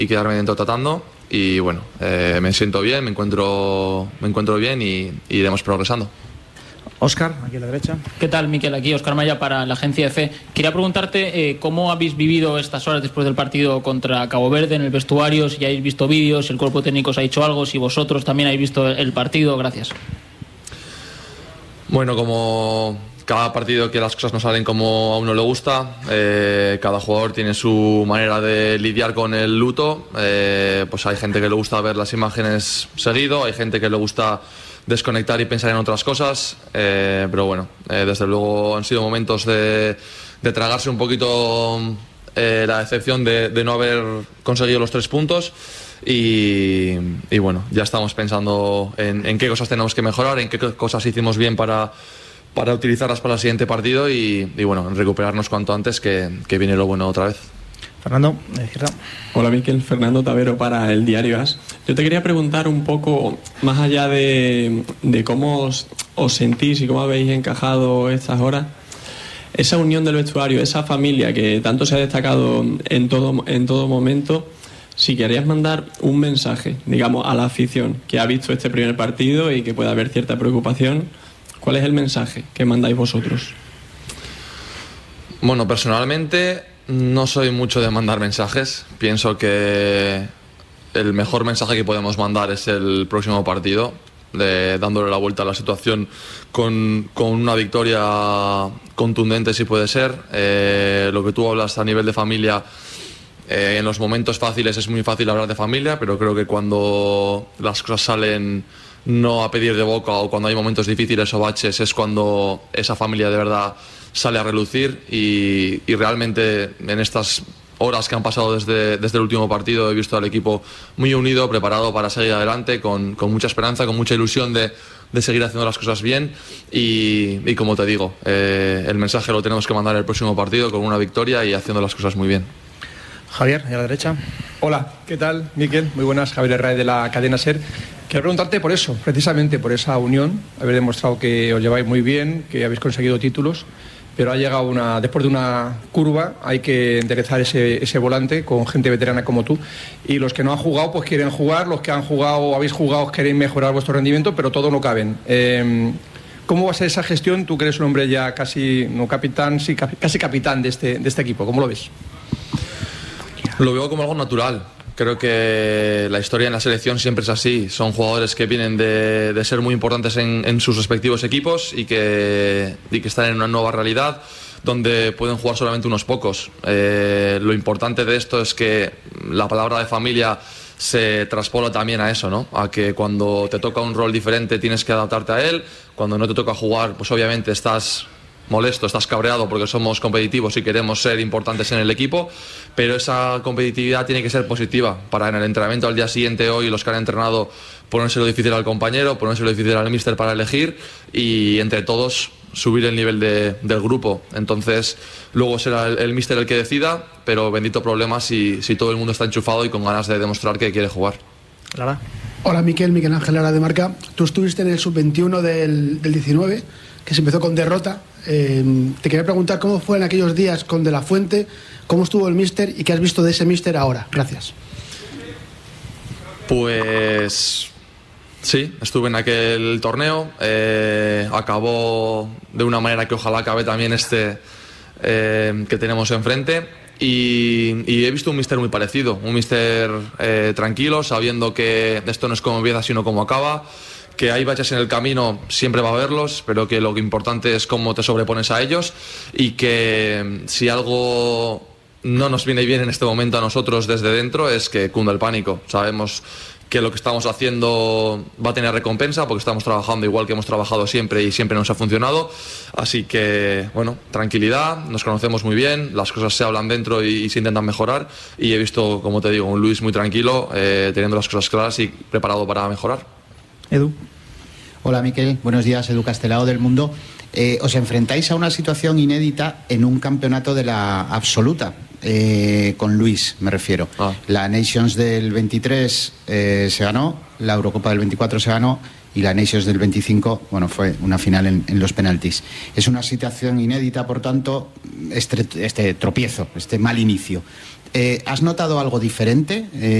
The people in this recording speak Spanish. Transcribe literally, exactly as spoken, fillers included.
y quedarme dentro tratando. Y bueno, eh, me siento bien, me encuentro, me encuentro bien y, y iremos progresando. Óscar, aquí a la derecha. ¿Qué tal, Miquel? Aquí Óscar Maya para la agencia EFE. Quería preguntarte eh, cómo habéis vivido estas horas después del partido contra Cabo Verde en el vestuario, si habéis visto vídeos, si el cuerpo técnico os ha dicho algo, si vosotros también habéis visto el partido. Gracias. Bueno, como cada partido que las cosas no salen como a uno le gusta, eh, cada jugador tiene su manera de lidiar con el luto. Eh, pues hay gente que le gusta ver las imágenes seguido, hay gente que le gusta desconectar y pensar en otras cosas, eh, pero bueno, eh, desde luego han sido momentos de, de tragarse un poquito eh, la decepción de, de no haber conseguido los tres puntos y, y bueno, ya estamos pensando en, en qué cosas tenemos que mejorar, en qué cosas hicimos bien para, para utilizarlas para el siguiente partido y, y bueno, en recuperarnos cuanto antes, que, que viene lo bueno otra vez. Fernando, de izquierda. Hola Miquel, Fernando Tavero para el Diario As. Yo te quería preguntar un poco, más allá de, de cómo os, os sentís y cómo habéis encajado estas horas, esa unión del vestuario, esa familia que tanto se ha destacado en todo, en todo momento, si querías mandar un mensaje, digamos, a la afición que ha visto este primer partido y que pueda haber cierta preocupación, ¿cuál es el mensaje que mandáis vosotros? Bueno, personalmente no soy mucho de mandar mensajes. Pienso que el mejor mensaje que podemos mandar es el próximo partido, de, dándole la vuelta a la situación con, con una victoria contundente si puede ser. Eh, lo que tú hablas a nivel de familia, eh, en los momentos fáciles es muy fácil hablar de familia, pero creo que cuando las cosas salen no a pedir de boca o cuando hay momentos difíciles o baches es cuando esa familia de verdad sale a relucir y, y realmente en estas horas que han pasado desde, desde el último partido he visto al equipo muy unido, preparado para seguir adelante, con, con mucha esperanza, con mucha ilusión de, de seguir haciendo las cosas bien y, y como te digo, eh, el mensaje lo tenemos que mandar el próximo partido con una victoria y haciendo las cosas muy bien. Javier, a la derecha. Hola, ¿qué tal, Miquel? Muy buenas, Javier Herrera de la cadena SER. Quiero preguntarte por eso, precisamente por esa unión, haber demostrado que os lleváis muy bien, que habéis conseguido títulos, pero ha llegado una, después de una curva, hay que enderezar ese, ese volante con gente veterana como tú, y los que no han jugado pues quieren jugar, los que han jugado o habéis jugado queréis mejorar vuestro rendimiento, pero todo no caben. Eh, ¿Cómo va a ser esa gestión? Tú que eres un hombre ya casi, no capitán, sí, casi capitán de este, de este equipo, ¿cómo lo ves? Lo veo como algo natural. Creo que la historia en la selección siempre es así. Son jugadores que vienen de, de ser muy importantes en, en sus respectivos equipos y que, y que están en una nueva realidad donde pueden jugar solamente unos pocos. Eh, lo importante de esto es que la palabra de familia se traspola también a eso, ¿no? A que cuando te toca un rol diferente tienes que adaptarte a él. Cuando no te toca jugar, pues obviamente estás molesto, estás cabreado porque somos competitivos y queremos ser importantes en el equipo, pero esa competitividad tiene que ser positiva para en el entrenamiento al día siguiente, hoy los que han entrenado, ponérselo difícil al compañero, ponérselo difícil al míster para elegir y entre todos subir el nivel de, del grupo. Entonces luego será el, el míster el que decida, pero bendito problema si, si todo el mundo está enchufado y con ganas de demostrar que quiere jugar. Lara. Hola Miquel, Miguel Ángel Lara de Marca. Tú estuviste en el sub veintiuno del, del diecinueve, que se empezó con derrota. Eh, te quería preguntar cómo fue en aquellos días con De La Fuente, cómo estuvo el míster y qué has visto de ese míster ahora. Gracias. Pues sí, estuve en aquel torneo, eh, acabó de una manera que ojalá acabe también este eh, que tenemos enfrente y, y he visto un míster muy parecido, un míster eh, tranquilo, sabiendo que esto no es como empieza sino como acaba, que hay baches en el camino, siempre va a haberlos, pero que lo importante es cómo te sobrepones a ellos y que si algo no nos viene bien en este momento a nosotros desde dentro es que cunda el pánico. Sabemos que lo que estamos haciendo va a tener recompensa porque estamos trabajando igual que hemos trabajado siempre y siempre nos ha funcionado, así que bueno, tranquilidad, nos conocemos muy bien, las cosas se hablan dentro y, y se intentan mejorar y he visto, como te digo, un Luis muy tranquilo, eh, teniendo las cosas claras y preparado para mejorar. Edu. Hola Miquel, buenos días, Edu Castelao del Mundo. Eh, os enfrentáis a una situación inédita en un campeonato de la absoluta, eh, con Luis me refiero. Ah. La Nations del veintitrés eh, se ganó, la Eurocopa del veinticuatro se ganó y la Nations del veinticinco, bueno, fue una final en, en los penaltis. Es una situación inédita, por tanto, este, este tropiezo, este mal inicio. Eh, ¿Has notado algo diferente? Eh,